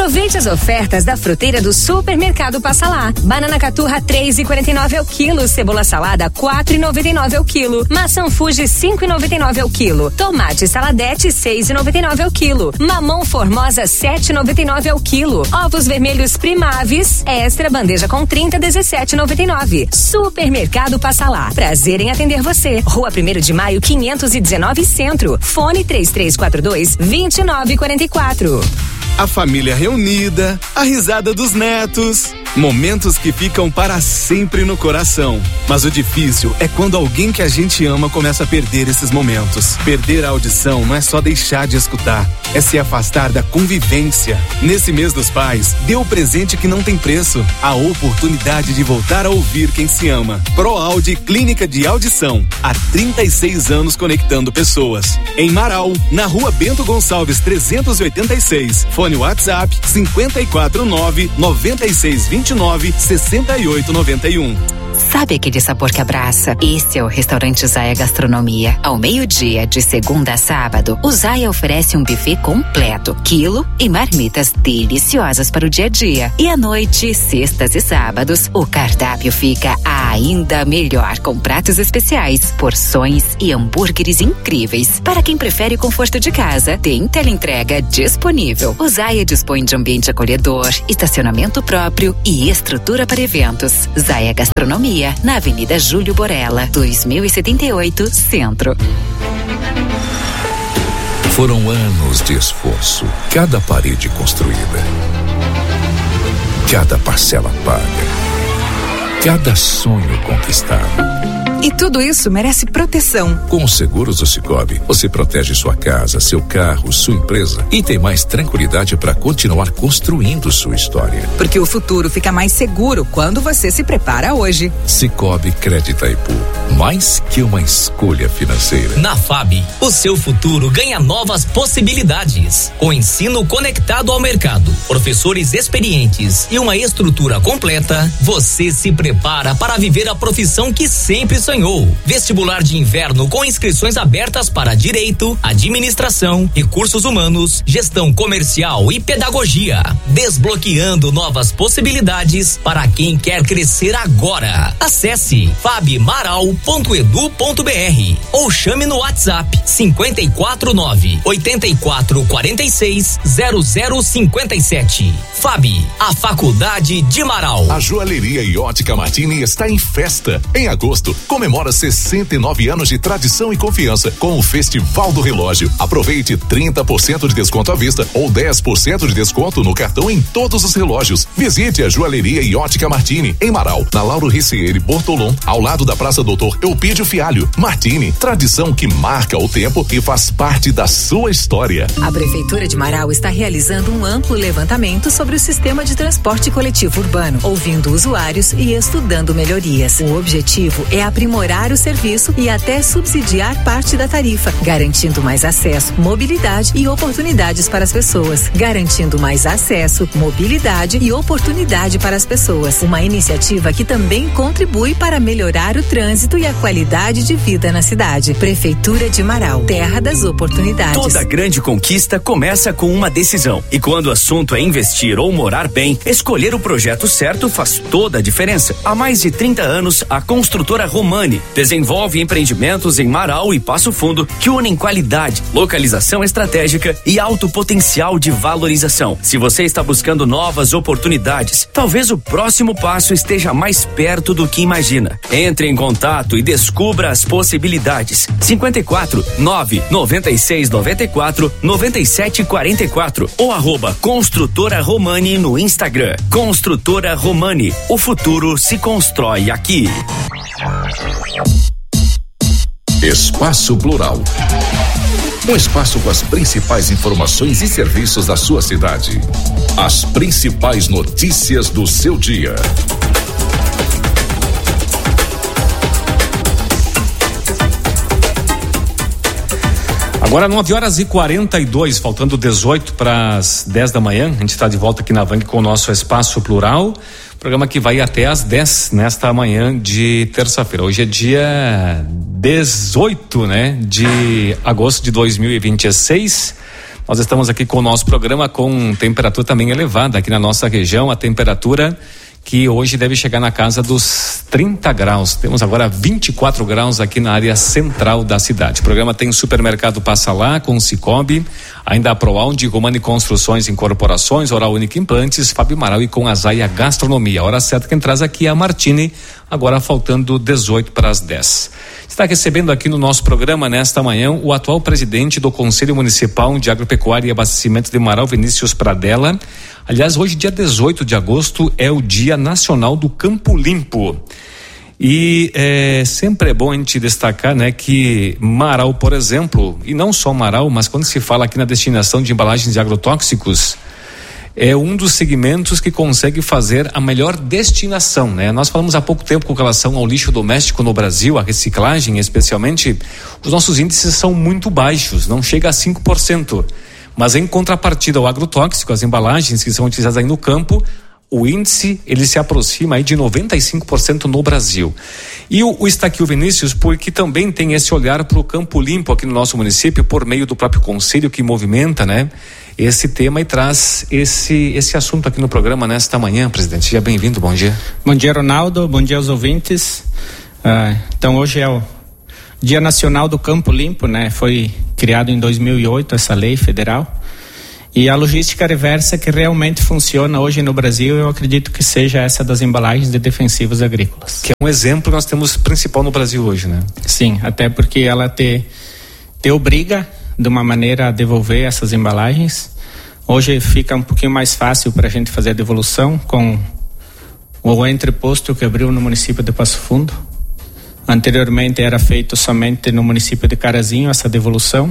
Aproveite as ofertas da fruteira do Supermercado Passa Lá. Banana caturra 3,49 ao quilo, cebola salada 4,99 ao quilo, maçã Fuji 5,99 ao quilo, tomate saladete 6,99 ao quilo, mamão formosa 7,99 ao quilo, ovos vermelhos Primaves extra bandeja com 30 17,99. Supermercado Passa Lá. Prazer em atender você. Rua 1º de Maio 519 Centro. Fone 3342-2944. A família reunida, a risada dos netos, momentos que ficam para sempre no coração. Mas o difícil é quando alguém que a gente ama começa a perder esses momentos. Perder a audição não é só deixar de escutar, é se afastar da convivência. Nesse mês dos pais, dê o presente que não tem preço, a oportunidade de voltar a ouvir quem se ama. ProAudi Clínica de Audição, há 36 anos conectando pessoas. Em Marau, na Rua Bento Gonçalves 386. Fone WhatsApp 549-9629-6891. Sabe aquele sabor que abraça? Esse é o restaurante Zaya Gastronomia. Ao meio-dia, de segunda a sábado, o Zaya oferece um buffet completo, quilo e marmitas deliciosas para o dia a dia. E à noite, sextas e sábados, o cardápio fica ainda melhor, com pratos especiais, porções e hambúrgueres incríveis. Para quem prefere o conforto de casa, tem teleentrega disponível. O Zaya dispõe de ambiente acolhedor, estacionamento próprio e estrutura para eventos. Zaya Gastronomia, na Avenida Júlio Borella, 2078, Centro. Foram anos de esforço, cada parede construída, cada parcela paga, cada sonho conquistado. E tudo isso merece proteção. Com os seguros do Sicoob, você protege sua casa, seu carro, sua empresa e tem mais tranquilidade para continuar construindo sua história. Porque o futuro fica mais seguro quando você se prepara hoje. Sicoob Crédito Itaipu, mais que uma escolha financeira. Na FAB, o seu futuro ganha novas possibilidades. Com ensino conectado ao mercado, professores experientes e uma estrutura completa, você se prepara para viver a profissão que sempre sonhou. Vestibular de inverno com inscrições abertas para Direito, Administração, Recursos Humanos, Gestão Comercial e Pedagogia. Desbloqueando novas possibilidades para quem quer crescer agora. Acesse fabmaral.edu.br ou chame no WhatsApp 549-8446-0057. FAB, a Faculdade de Marau. A Joalheria e Ótica Martini está em festa. Em agosto, comemora 69 anos de tradição e confiança com o Festival do Relógio. Aproveite 30% de desconto à vista ou 10% de desconto no cartão em todos os relógios. Visite a Joalheria e Ótica Martini, em Marau, na Lauro Ricieri Bortolom, ao lado da Praça Doutor Eupídio Fialho. Martini, tradição que marca o tempo e faz parte da sua história. A Prefeitura de Marau está realizando um amplo levantamento sobre o sistema de transporte coletivo urbano, ouvindo usuários e estudando melhorias. O objetivo é aprimorar o serviço e até subsidiar parte da tarifa, garantindo mais acesso, mobilidade e oportunidades para as pessoas. Garantindo mais acesso, mobilidade e oportunidade para as pessoas. Uma iniciativa que também contribui para melhorar o trânsito e a qualidade de vida na cidade. Prefeitura de Marau, terra das oportunidades. Toda grande conquista começa com uma decisão. E quando o assunto é investir ou morar bem, escolher o projeto certo faz toda a diferença. Há mais de 30 anos, a Construtora Romani desenvolve empreendimentos em Marau e Passo Fundo que unem qualidade, localização estratégica e alto potencial de valorização. Se você está buscando novas oportunidades, talvez o próximo passo esteja mais perto do que imagina. Entre em contato e descubra as possibilidades. 54 996 94 97 44 ou @Construtora Romani no Instagram. Construtora Romani, o futuro se constrói aqui. Espaço Plural. Um espaço com as principais informações e serviços da sua cidade. As principais notícias do seu dia. Agora 9h42, faltando 18 para as 10 da manhã. A gente está de volta aqui na Vang com o nosso Espaço Plural. Programa que vai até às 10 nesta manhã de terça-feira. Hoje é dia 18, de agosto de 2026. Nós estamos aqui com o nosso programa com temperatura também elevada aqui na nossa região, a temperatura que hoje deve chegar na casa dos 30 graus. Temos agora 24 graus aqui na área central da cidade. O programa tem Supermercado Passa Lá com Cicobi, ainda a Proaund, Romani Construções e Incorporações, Oral Única Implantes, Fábio Amaral e com a Zaia Gastronomia. A hora certa quem traz aqui é a Martini, agora faltando 18 para as 10. Está recebendo aqui no nosso programa nesta manhã o atual presidente do Conselho Municipal de Agropecuária e Abastecimento de Marau, Vinícius Pradella. Aliás, hoje, dia 18 de agosto, é o Dia Nacional do Campo Limpo. E sempre é bom a gente destacar, né, que Marau, por exemplo, e não só Marau, mas quando se fala aqui na destinação de embalagens de agrotóxicos, é um dos segmentos que consegue fazer a melhor destinação, né? Nós falamos há pouco tempo com relação ao lixo doméstico no Brasil, a reciclagem especialmente, os nossos índices são muito baixos, não chega a 5%. Mas em contrapartida ao agrotóxico, as embalagens que são utilizadas aí no campo, o índice, ele se aproxima aí de 95% no Brasil. E está aqui o Vinícius porque também tem esse olhar para o campo limpo aqui no nosso município, por meio do próprio conselho que movimenta, né, esse tema e traz esse assunto aqui no programa nesta manhã, presidente. Seja bem-vindo, bom dia. Bom dia, Ronaldo, bom dia aos ouvintes. Então hoje é o Dia Nacional do Campo Limpo, né? Foi criado em 2008 essa lei federal. E a logística reversa que realmente funciona hoje no Brasil, eu acredito que seja essa das embalagens de defensivos agrícolas. Que é um exemplo que nós temos principal no Brasil hoje, né? Sim, até porque ela te obriga de uma maneira a devolver essas embalagens. Hoje fica um pouquinho mais fácil para a gente fazer a devolução com o entreposto que abriu no município de Passo Fundo. Anteriormente era feito somente no município de Carazinho essa devolução,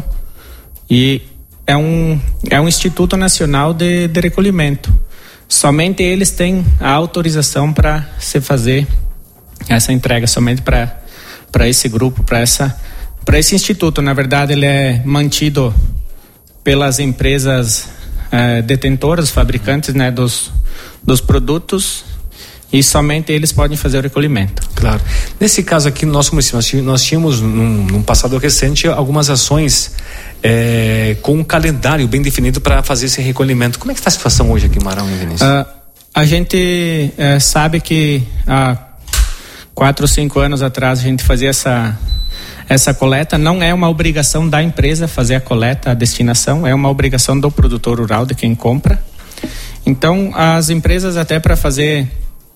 e é um Instituto Nacional de recolhimento. Somente eles têm a autorização para se fazer essa entrega, somente para esse grupo, para esse instituto. Na verdade, ele é mantido pelas empresas detentoras, fabricantes, né, dos produtos, e somente eles podem fazer o recolhimento. Claro. Nesse caso aqui no nosso município, nós tínhamos num passado recente algumas ações com um calendário bem definido para fazer esse recolhimento. Como é que está a situação hoje aqui em Marau, Vinícius? A gente sabe que há 4 ou 5 anos atrás a gente fazia essa coleta. Não é uma obrigação da empresa fazer a coleta, a destinação, é uma obrigação do produtor rural, de quem compra. Então as empresas, até para fazer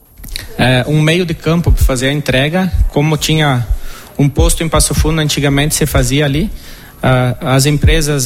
um meio de campo para fazer a entrega, como tinha um posto em Passo Fundo, antigamente se fazia ali, as empresas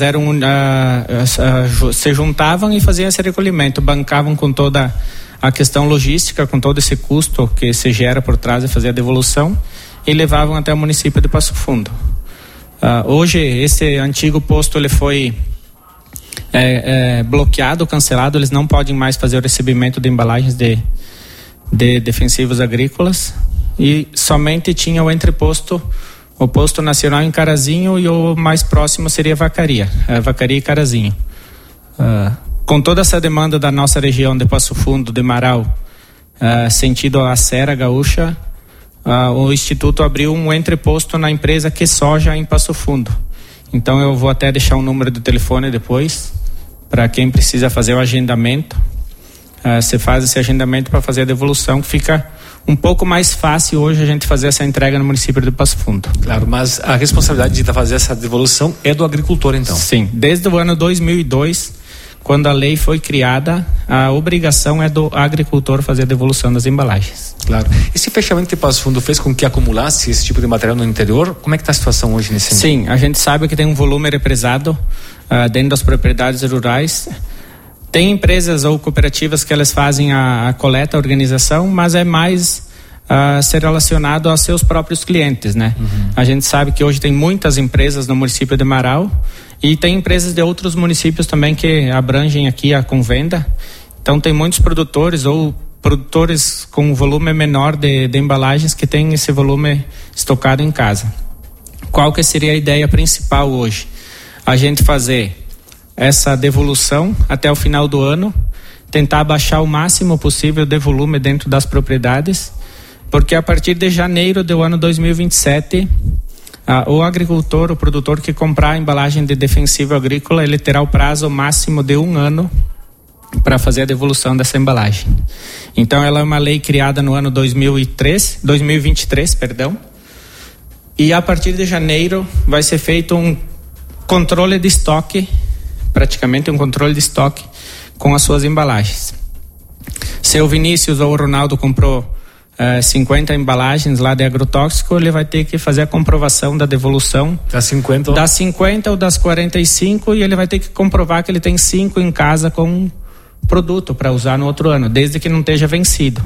se juntavam e faziam esse recolhimento, bancavam com toda a questão logística, com todo esse custo que se gera por trás de fazer a devolução, e levavam até o município de Passo Fundo. Hoje esse antigo posto ele foi bloqueado, cancelado. Eles não podem mais fazer o recebimento de embalagens de defensivos agrícolas, e somente tinha o entreposto, o posto nacional em Carazinho, e o mais próximo seria Vacaria e Carazinho. Com toda essa demanda da nossa região de Passo Fundo, de Marau, sentido a Serra Gaúcha, o Instituto abriu um entreposto na empresa Que Soja em Passo Fundo. Então eu vou até deixar um número de telefone depois, para quem precisa fazer o agendamento. Você faz esse agendamento para fazer a devolução, que fica um pouco mais fácil hoje a gente fazer essa entrega no município de Passo Fundo. Claro, mas a responsabilidade de fazer essa devolução é do agricultor, então? Sim, desde o ano 2002, quando a lei foi criada, a obrigação é do agricultor fazer a devolução das embalagens. Claro. Esse fechamento de Passo Fundo fez com que acumulasse esse tipo de material no interior? Como é que está a situação hoje nesse sentido? Sim, a gente sabe que tem um volume represado dentro das propriedades rurais. Tem empresas ou cooperativas que elas fazem a coleta, a organização, mas é mais ser relacionado aos seus próprios clientes, né? Uhum. A gente sabe que hoje tem muitas empresas no município de Marau, e tem empresas de outros municípios também que abrangem aqui a Convenda. Então tem muitos produtores ou produtores com um volume menor de embalagens que tem esse volume estocado em casa. Qual que seria a ideia principal hoje? A gente fazer essa devolução até o final do ano, tentar baixar o máximo possível de volume dentro das propriedades, porque a partir de janeiro do ano 2027 O agricultor, o produtor que comprar a embalagem de defensivo agrícola, ele terá o prazo máximo de 1 ano para fazer a devolução dessa embalagem. Então, ela é uma lei criada no ano 2023, e a partir de janeiro vai ser feito um controle de estoque, praticamente um controle de estoque com as suas embalagens. Se o Vinícius ou o Ronaldo comprou 50 embalagens lá de agrotóxico, ele vai ter que fazer a comprovação da devolução das 50 ou das 45, e ele vai ter que comprovar que ele tem 5 em casa com produto para usar no outro ano, desde que não esteja vencido.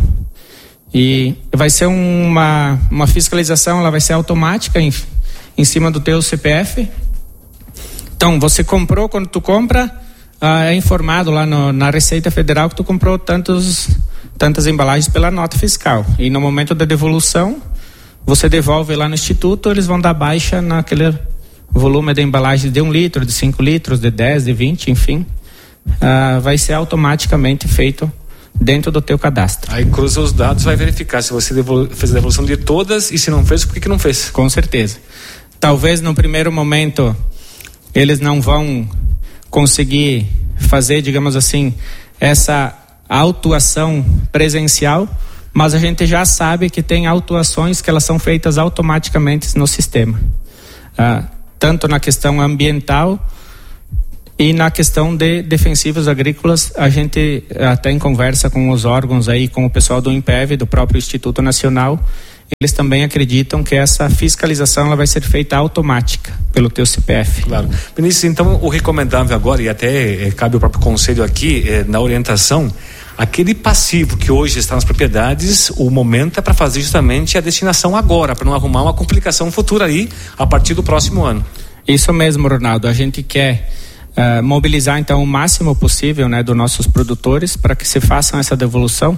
E vai ser uma fiscalização, ela vai ser automática em cima do teu CPF. Então, você comprou, quando tu compra, é informado lá na Receita Federal que tu comprou tantas embalagens pela nota fiscal. E no momento da devolução, você devolve lá no Instituto, eles vão dar baixa naquele volume de embalagens de 1 litro, de 5 litros, de 10, de 20, enfim. Vai ser automaticamente feito dentro do teu cadastro. Aí cruza os dados, vai verificar se você fez a devolução de todas, e se não fez, por que não fez? Com certeza. Talvez no primeiro momento eles não vão conseguir fazer, digamos assim, essa autuação presencial, mas a gente já sabe que tem autuações que elas são feitas automaticamente no sistema, tanto na questão ambiental e na questão de defensivos agrícolas. A gente até em conversa com os órgãos aí, com o pessoal do INPEV, do próprio Instituto Nacional, eles também acreditam que essa fiscalização ela vai ser feita automática pelo teu CPF. Claro. Vinícius, então o recomendável agora, e até cabe o próprio conselho aqui, na orientação, aquele passivo que hoje está nas propriedades, o momento é para fazer justamente a destinação agora, para não arrumar uma complicação futura aí, a partir do próximo ano. Isso mesmo, Ronaldo. A gente quer mobilizar então o máximo possível, né, dos nossos produtores para que se façam essa devolução.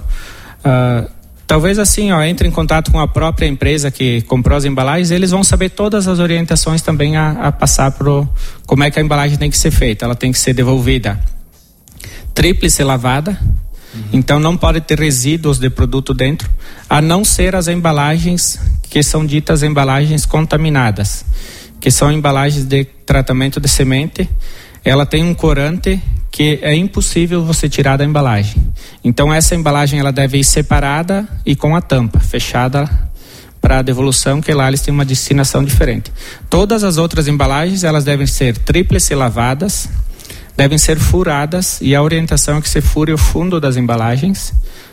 Talvez assim, entre em contato com a própria empresa que comprou as embalagens, eles vão saber todas as orientações também a passar como é que a embalagem tem que ser feita. Ela tem que ser devolvida tríplice lavada, então não pode ter resíduos de produto dentro, a não ser as embalagens que são ditas embalagens contaminadas, que são embalagens de tratamento de semente. Ela tem um corante que é impossível você tirar da embalagem. Então essa embalagem ela deve ir separada e com a tampa fechada para a devolução, que lá eles têm uma destinação diferente. Todas as outras embalagens elas devem ser tríplice lavadas, devem ser furadas, e a orientação é que se fure o fundo das embalagens.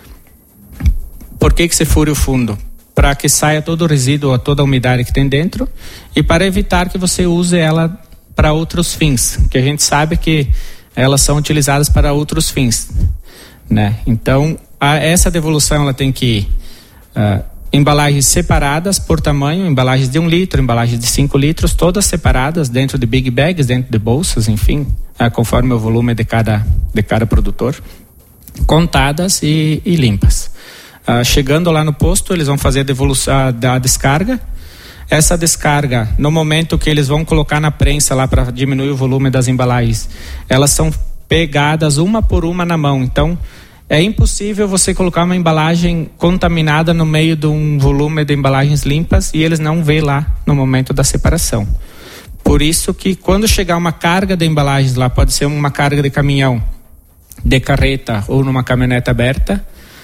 Por que se fure o fundo? Para que saia todo o resíduo, toda a umidade que tem dentro, e para evitar que você use ela para outros fins, que a gente sabe que elas são utilizadas para outros fins, né? Então, essa devolução ela tem que ir embalagens separadas por tamanho, embalagens de 1 litro, embalagens de 5 litros, todas separadas dentro de big bags, dentro de bolsas, enfim, conforme o volume de cada produtor, contadas e limpas. Chegando lá no posto, eles vão fazer a devolução da descarga. Essa descarga, no momento que eles vão colocar na prensa lá para diminuir o volume das embalagens, elas são pegadas uma por uma na mão. Então, é impossível você colocar uma embalagem contaminada no meio de um volume de embalagens limpas e eles não vê lá no momento da separação. Por isso que quando chegar uma carga de embalagens lá, pode ser uma carga de caminhão, de carreta ou numa caminhonete aberta,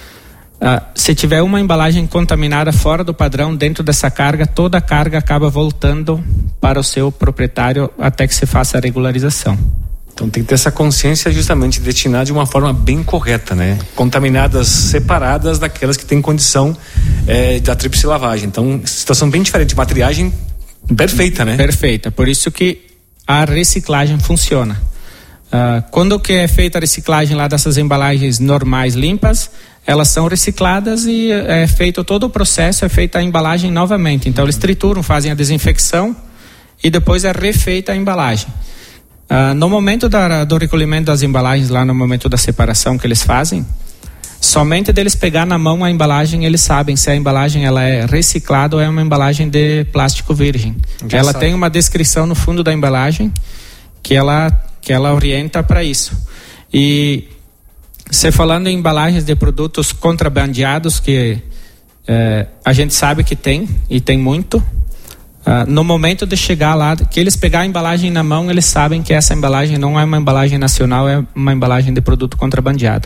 se tiver uma embalagem contaminada fora do padrão dentro dessa carga, toda a carga acaba voltando para o seu proprietário até que se faça a regularização. Então tem que ter essa consciência justamente de destinar de uma forma bem correta, né? Contaminadas separadas daquelas que têm condição da tríplice lavagem. Então, situação bem diferente, matriagem perfeita, né? Perfeita, por isso que a reciclagem funciona. Quando que é feita a reciclagem lá dessas embalagens normais limpas, elas são recicladas e é feito todo o processo, é feita a embalagem novamente. Então eles trituram, fazem a desinfecção e depois é refeita a embalagem. No momento do recolhimento das embalagens, lá no momento da separação que eles fazem, somente deles pegar na mão a embalagem, eles sabem se a embalagem ela é reciclada ou é uma embalagem de plástico virgem. Ela tem uma descrição no fundo da embalagem que ela orienta para isso. E você falando em embalagens de produtos contrabandeados, que a gente sabe que tem, e tem muito, no momento de chegar lá, que eles pegar a embalagem na mão, eles sabem que essa embalagem não é uma embalagem nacional, é uma embalagem de produto contrabandeado.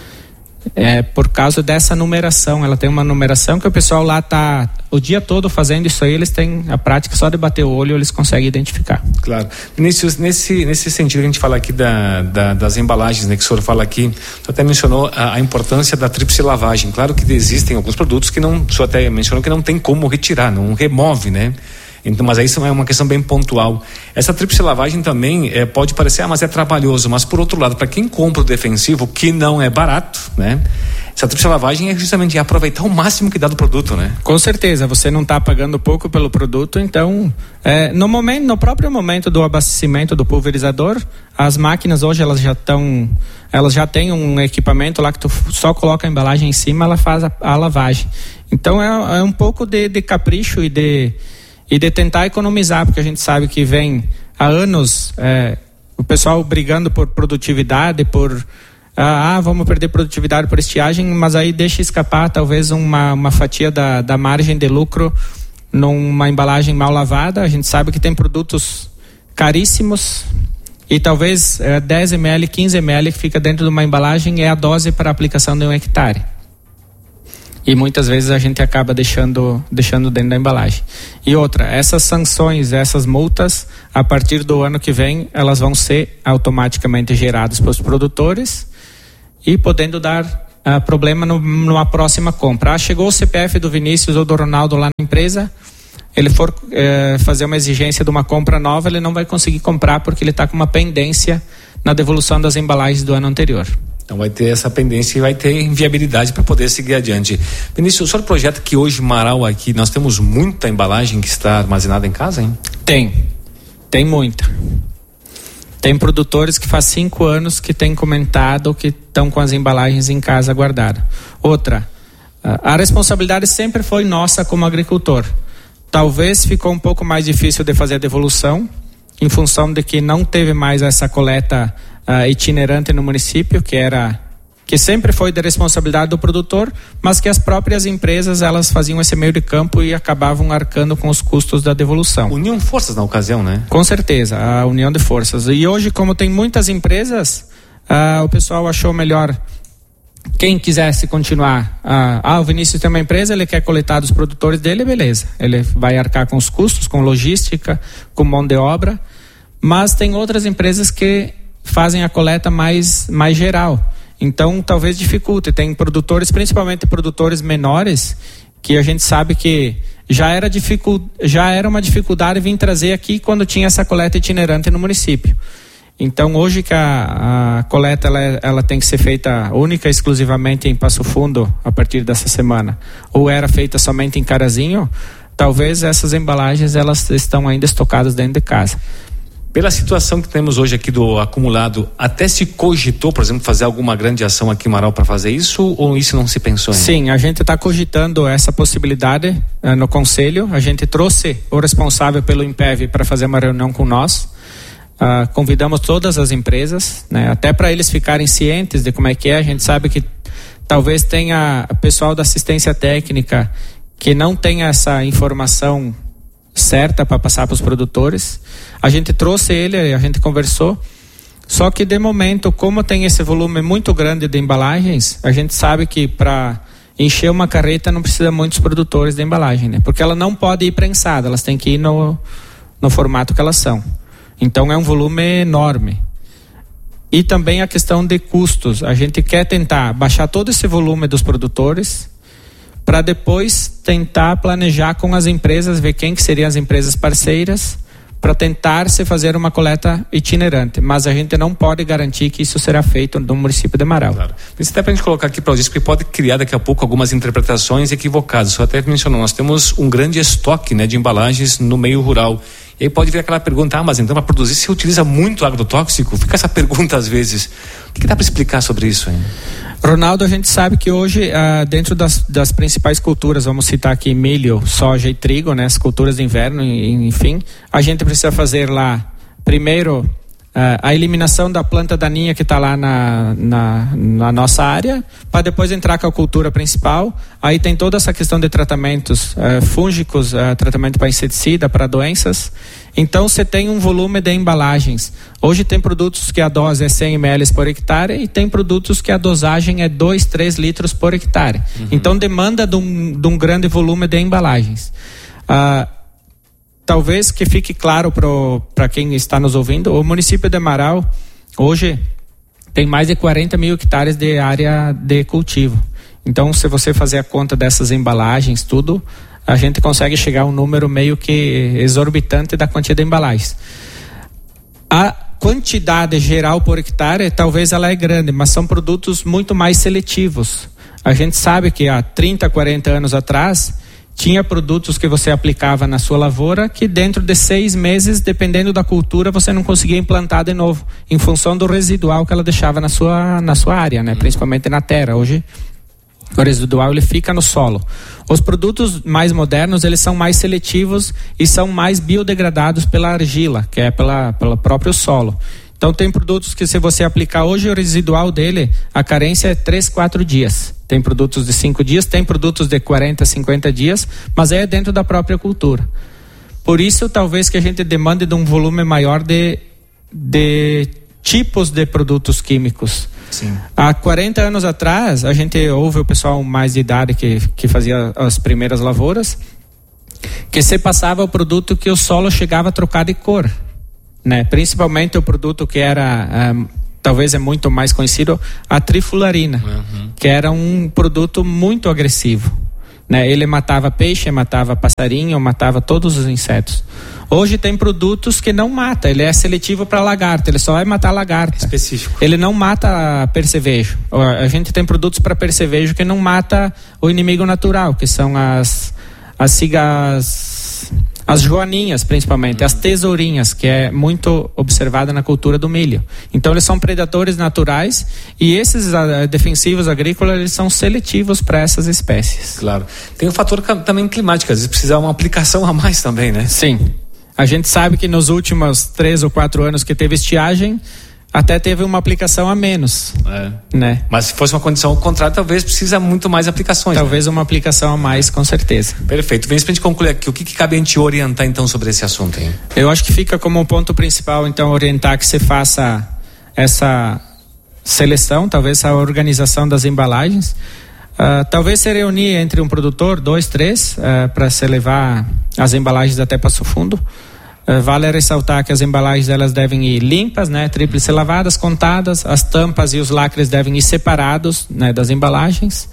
Por causa dessa numeração, ela tem uma numeração que o pessoal lá tá o dia todo fazendo isso aí, eles têm a prática, só de bater o olho eles conseguem identificar. Claro. Vinícius, nesse sentido a gente fala aqui das embalagens, né, que o senhor fala aqui, o senhor até mencionou a importância da tríplice lavagem. Claro que existem alguns produtos que não, o senhor até mencionou que não tem como retirar, não remove, né? Então, mas aí isso é uma questão bem pontual. Essa tríplice lavagem também pode parecer, mas é trabalhoso. Mas por outro lado, para quem compra o defensivo, que não é barato, né? Essa tríplice lavagem é justamente aproveitar o máximo que dá do produto, né? Com certeza, você não está pagando pouco pelo produto, então no próprio momento do abastecimento do pulverizador, as máquinas hoje elas já têm um equipamento lá que tu só coloca a embalagem em cima, ela faz a lavagem. Então é um pouco de capricho e de tentar economizar, porque a gente sabe que vem há anos o pessoal brigando por produtividade, vamos perder produtividade por estiagem, mas aí deixa escapar talvez uma fatia da margem de lucro numa embalagem mal lavada. A gente sabe que tem produtos caríssimos e talvez 10 ml, 15 ml que fica dentro de uma embalagem é a dose para a aplicação de 1 hectare. E muitas vezes a gente acaba deixando dentro da embalagem. E outra, essas sanções, essas multas, a partir do ano que vem, elas vão ser automaticamente geradas para os produtores e podendo dar problema numa próxima compra. Chegou o CPF do Vinícius ou do Ronaldo lá na empresa, ele for fazer uma exigência de uma compra nova, ele não vai conseguir comprar porque ele está com uma pendência na devolução das embalagens do ano anterior. Então vai ter essa pendência e vai ter inviabilidade para poder seguir adiante. Vinícius, o senhor projeta que hoje Marau aqui, nós temos muita embalagem que está armazenada em casa, hein? Tem muita. Tem produtores que faz 5 anos que têm comentado que estão com as embalagens em casa guardadas. Outra, a responsabilidade sempre foi nossa como agricultor. Talvez ficou um pouco mais difícil de fazer a devolução, em função de que não teve mais essa coleta itinerante no município, que sempre foi da responsabilidade do produtor, mas que as próprias empresas elas faziam esse meio de campo e acabavam arcando com os custos da devolução. Uniam forças na ocasião, né? Com certeza, a união de forças. E hoje, como tem muitas empresas, o pessoal achou melhor, quem quisesse continuar, o Vinícius tem uma empresa, ele quer coletar dos produtores dele, beleza, ele vai arcar com os custos, com logística, com mão de obra, mas tem outras empresas que fazem a coleta mais geral, então talvez dificulte. Tem produtores, principalmente produtores menores, que a gente sabe que já era uma dificuldade vir trazer aqui quando tinha essa coleta itinerante no município. Então hoje que a coleta ela tem que ser feita única e exclusivamente em Passo Fundo a partir dessa semana, ou era feita somente em Carazinho, talvez essas embalagens elas estão ainda estocadas dentro de casa. Pela situação que temos hoje aqui do acumulado, até se cogitou, por exemplo, fazer alguma grande ação aqui em Marau para fazer isso, ou isso não se pensou ainda? Sim, a gente está cogitando essa possibilidade no conselho. A gente trouxe o responsável pelo INPEV para fazer uma reunião com nós. Convidamos todas as empresas, né, até para eles ficarem cientes de como é que é. A gente sabe que talvez tenha pessoal da assistência técnica que não tenha essa informação certa para passar para os produtores. A gente trouxe ele, a gente conversou, só que de momento, como tem esse volume muito grande de embalagens, a gente sabe que para encher uma carreta não precisa muitos produtores de embalagem, né? Porque ela não pode ir prensada, elas têm que ir no formato que elas são. Então é um volume enorme. E também a questão de custos, a gente quer tentar baixar todo esse volume dos produtores para depois tentar planejar com as empresas, ver quem que seriam as empresas parceiras, para tentar se fazer uma coleta itinerante, mas a gente não pode garantir que isso será feito no município de Marau. Claro. Isso até para a gente colocar aqui para o porque pode criar daqui a pouco algumas interpretações equivocadas. Você até mencionou, nós temos um grande estoque, né, de embalagens no meio rural. E aí pode vir aquela pergunta, mas então para produzir se utiliza muito agrotóxico? Fica essa pergunta às vezes. O que dá para explicar sobre isso ainda? Ronaldo, a gente sabe que hoje, dentro das principais culturas, vamos citar aqui milho, soja e trigo, né, as culturas de inverno, enfim, a gente precisa fazer lá, primeiro, a eliminação da planta daninha que está lá na nossa área, para depois entrar com a cultura principal. Aí tem toda essa questão de tratamentos fúngicos, tratamento para inseticida, para doenças. Então você tem um volume de embalagens. Hoje tem produtos que a dose é 100 ml por hectare e tem produtos que a dosagem é 2, 3 litros por hectare. Então demanda de um grande volume de embalagens. Talvez que fique claro para quem está nos ouvindo, o município de Marau hoje tem mais de 40 mil hectares de área de cultivo. Então, se você fazer a conta dessas embalagens, tudo, a gente consegue chegar a um número meio que exorbitante da quantia de embalagens. A quantidade geral por hectare, talvez ela é grande, mas são produtos muito mais seletivos. A gente sabe que há 30, 40 anos atrás, tinha produtos que você aplicava na sua lavoura que dentro de 6 meses, dependendo da cultura, você não conseguia implantar de novo, em função do residual que ela deixava na sua área, né? Principalmente na terra. Hoje, o residual ele fica no solo. Os produtos mais modernos, eles são mais seletivos e são mais biodegradados pela argila, que é pelo próprio solo. Então tem produtos que se você aplicar hoje, o residual dele, a carência é 3, 4 dias. Tem produtos de 5 dias, tem produtos de 40, 50 dias, mas é dentro da própria cultura. Por isso, talvez que a gente demande de um volume maior de tipos de produtos químicos. Sim. Há 40 anos atrás, a gente ouve o pessoal mais de idade que fazia as primeiras lavouras, que se passava o produto que o solo chegava a trocar de cor, né? Principalmente o produto que era... talvez é muito mais conhecido, a trifularina, que era um produto muito agressivo, né? Ele matava peixe, matava passarinho, matava todos os insetos. Hoje tem produtos que não mata, ele é seletivo para lagarta, ele só vai matar lagarta. Específico. Ele não mata percevejo. A gente tem produtos para percevejo que não mata o inimigo natural, que são as joaninhas, principalmente, as tesourinhas, que é muito observada na cultura do milho. Então eles são predadores naturais e esses defensivos agrícolas, eles são seletivos para essas espécies. Claro. Tem um fator também climático, às vezes precisa uma aplicação a mais também, né? Sim. A gente sabe que nos últimos 3 ou 4 anos que teve estiagem, até teve uma aplicação a menos, né? Mas se fosse uma condição ao contrário, talvez precisa muito mais aplicações. Talvez, né? Uma aplicação a mais, com certeza. Perfeito. Vem pra gente concluir aqui, o que cabe a gente orientar então sobre esse assunto, hein? Eu acho que fica como um ponto principal, então, orientar que se faça essa seleção, talvez essa organização das embalagens. Talvez se reunir entre um produtor, 2, 3, para se levar as embalagens até Passo Fundo. Vale ressaltar que as embalagens elas devem ir limpas, né, tríplice lavadas, contadas. As tampas e os lacres devem ir separados, né, das embalagens,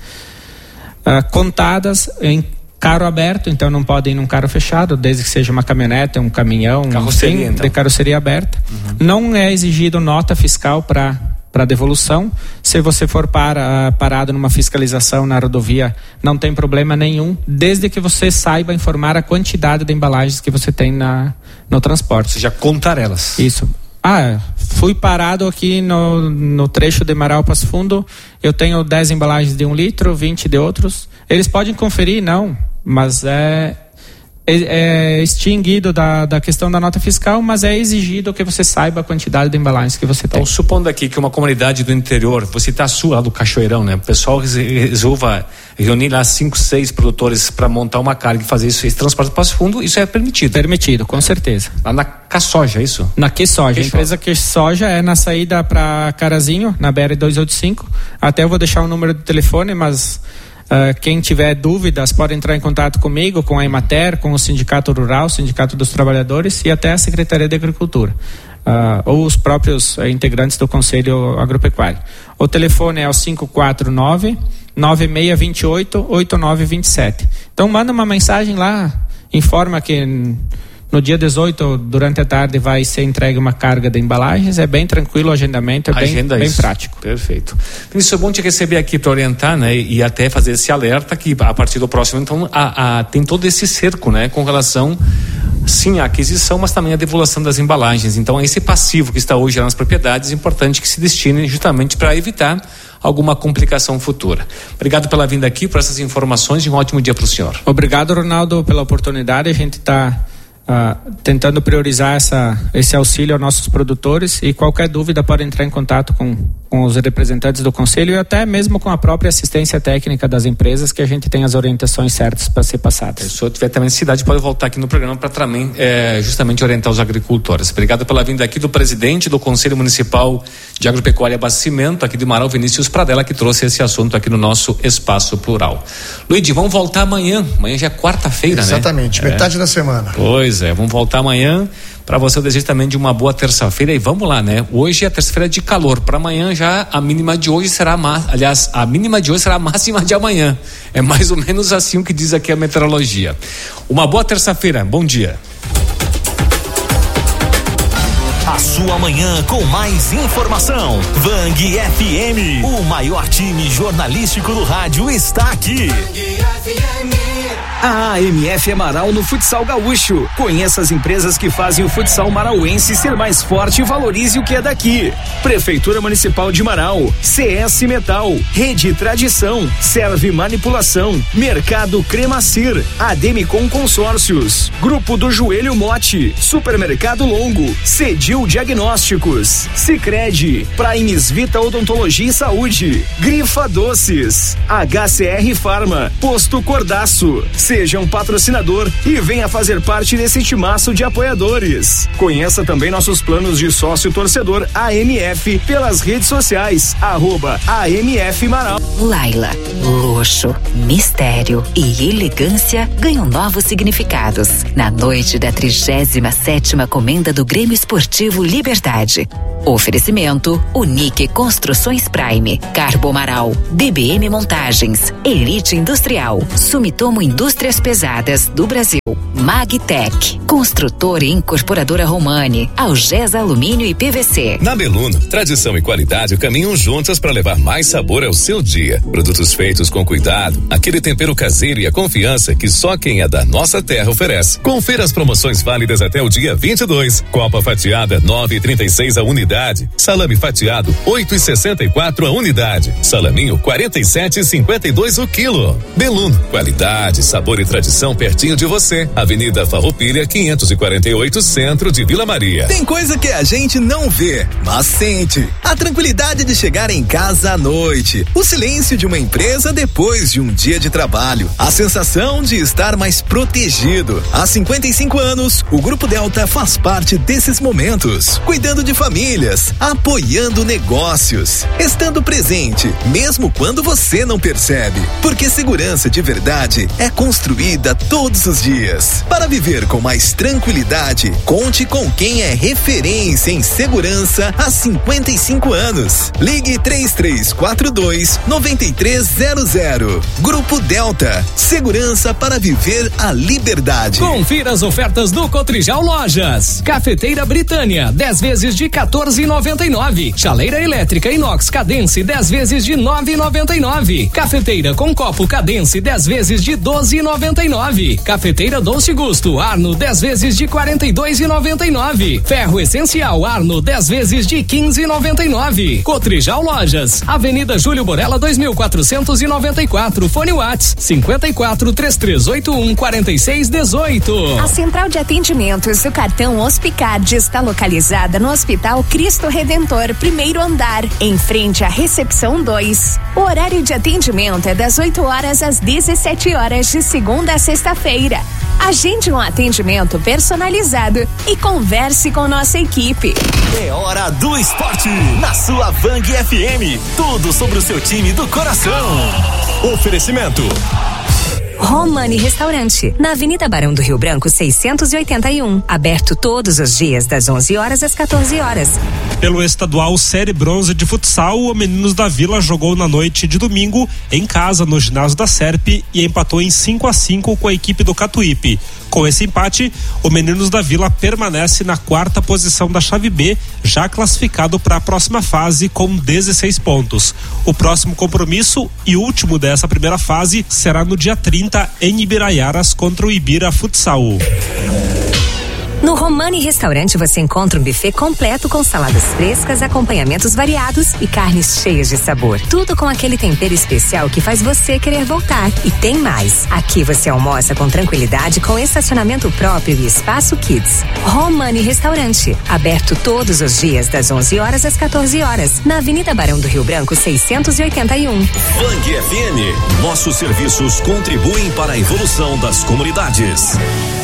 contadas em carro aberto, então não podem ir num carro fechado, desde que seja uma caminhonete, um caminhão, carroceria, então. De carroceria aberta. Não é exigido nota fiscal para devolução. Se você for parado numa fiscalização na rodovia, não tem problema nenhum, desde que você saiba informar a quantidade de embalagens que você tem no transporte. Ou seja, contar elas. Isso. Fui parado aqui no trecho de Marau Passo Fundo, eu tenho 10 embalagens de 1 litro, 20 de outros. Eles podem conferir, não, mas é extinguido da questão da nota fiscal, mas é exigido que você saiba a quantidade de embalagens que você tem. Então, supondo aqui que uma comunidade do interior, você está lá do Cachoeirão, né? O pessoal resolva reunir lá 5, 6 produtores para montar uma carga e fazer esse transporte para Passo Fundo, isso é permitido? Permitido, com certeza. Lá na Caçoja, é isso? Na Quessoja. A empresa Quessoja é na saída para Carazinho, na BR-285. Até eu vou deixar o número do telefone, mas... quem tiver dúvidas pode entrar em contato comigo, com a Emater, com o Sindicato Rural, Sindicato dos Trabalhadores e até a Secretaria de Agricultura, ou os próprios integrantes do Conselho Agropecuário. O telefone é o 549-9628-8927. Então manda uma mensagem lá, informa que no dia 18, durante a tarde, vai ser entregue uma carga de embalagens. É bem tranquilo o agendamento, é bem prático. Perfeito. Isso é bom te receber aqui para orientar, né? E até fazer esse alerta que a partir do próximo, então, tem todo esse cerco, né? Com relação, sim, à aquisição, mas também à devolução das embalagens. Então, esse passivo que está hoje nas propriedades, é importante que se destine justamente para evitar alguma complicação futura. Obrigado pela vinda aqui, por essas informações e um ótimo dia para o senhor. Obrigado, Ronaldo, pela oportunidade. A gente está tentando priorizar esse auxílio aos nossos produtores, e qualquer dúvida pode entrar em contato com os representantes do conselho e até mesmo com a própria assistência técnica das empresas, que a gente tem as orientações certas para ser passadas. Se o senhor tiver também necessidade, pode voltar aqui no programa para também justamente orientar os agricultores. Obrigado pela vinda aqui do presidente do Conselho Municipal de Agropecuária e Abastecimento aqui de Marau, Vinícius Pradella, que trouxe esse assunto aqui no nosso Espaço Plural. Luigi, vamos voltar amanhã já é quarta-feira, né? Exatamente, metade da semana. Pois é, vamos voltar amanhã. Para você, eu desejo também de uma boa terça-feira, e vamos lá, né? Hoje é a terça-feira de calor, para amanhã já a mínima de hoje será a mínima de hoje será a máxima de amanhã. É mais ou menos assim o que diz aqui a meteorologia. Uma boa terça-feira, bom dia. A sua manhã com mais informação. Vang FM, o maior time jornalístico do rádio, está aqui. A AMF Amaral no futsal gaúcho. Conheça as empresas que fazem o futsal marauense ser mais forte e valorize o que é daqui. Prefeitura Municipal de Marau, CS Metal, Rede Tradição, Serve Manipulação, Mercado Cremacir, Ademicon Consórcios, Grupo do Joelho Mote, Supermercado Longo, Cedil Diagnósticos, Sicredi, Primes Vita Odontologia e Saúde, Grifa Doces, HCR Farma, Posto Cordaço. Seja um patrocinador e venha fazer parte desse timaço de apoiadores. Conheça também nossos planos de sócio torcedor AMF pelas redes sociais, @AMF Marau. Laila, luxo, mistério e elegância ganham novos significados na noite da 37ª Comenda do Grêmio Esportivo Liberdade. Oferecimento Unique Construções Prime, Carbo Amaral, BBM Montagens, Elite Industrial, Sumitomo Indústrias Pesadas do Brasil, Magtech, Construtora e Incorporadora Romani, Algesa Alumínio e PVC. Na Beluno, tradição e qualidade caminham juntas para levar mais sabor ao seu dia. Produtos feitos com cuidado, aquele tempero caseiro e a confiança que só quem é da nossa terra oferece. Confira as promoções válidas até o dia 22. Copa fatiada 9,36 a unidade. Salame fatiado 8,64 a unidade. Salaminho 47,52 o quilo. Beluno, qualidade, sabor e tradição pertinho de você. Avenida Farroupilha 548, centro de Vila Maria. Tem coisa que a gente não vê, mas sente. A tranquilidade de chegar em casa à noite. O silêncio de uma empresa depois de um dia de trabalho. A sensação de estar mais protegido. Há 55 anos, o Grupo Delta faz parte desses momentos. Cuidando de famílias, apoiando negócios, estando presente, mesmo quando você não percebe. Porque segurança de verdade é construída todos os dias. Para viver com mais tranquilidade, conte com quem é referência em segurança há 55 anos. Ligue 3342-9300. Grupo Delta, segurança para viver a liberdade. Confira as ofertas do Cotrijal Lojas. Cafeteira Britânia, 10 vezes de 14,99. Chaleira elétrica inox Cadence, 10 vezes de 9,99. Cafeteira com copo Cadence, 10 vezes de 12,99. Cafeteira Doce Gusto Arno, 10 vezes de 42,99. Ferro Essencial Arno, 10 vezes de 15,99. Cotrijal Lojas, Avenida Júlio Borella 2494. Fone Whats 5433814618. A central de atendimentos do cartão Hospicard está localizada no Hospital Cristo Redentor, primeiro andar, em frente à recepção 2. O horário de atendimento é das 8 horas às 17 horas de segunda a sexta-feira. Agende um atendimento personalizado e converse com nossa equipe. É hora do esporte na sua Vang FM. Tudo sobre o seu time do coração. Oferecimento Romani Restaurante, na Avenida Barão do Rio Branco 681, aberto todos os dias das 11 horas às 14 horas. Pelo estadual Série Bronze de Futsal, o Meninos da Vila jogou na noite de domingo em casa no ginásio da Serp e empatou em 5-5 com a equipe do Catuípe. Com esse empate, o Meninos da Vila permanece na 4ª posição da chave B, já classificado para a próxima fase com 16 pontos. O próximo compromisso e último dessa primeira fase será no dia 30 em Ibiraiaras contra o Ibira Futsal. No Romani Restaurante você encontra um buffet completo com saladas frescas, acompanhamentos variados e carnes cheias de sabor. Tudo com aquele tempero especial que faz você querer voltar. E tem mais. Aqui você almoça com tranquilidade com estacionamento próprio e espaço kids. Romani Restaurante, aberto todos os dias das 11 horas às 14 horas, na Avenida Barão do Rio Branco 681. Bang FM, nossos serviços contribuem para a evolução das comunidades.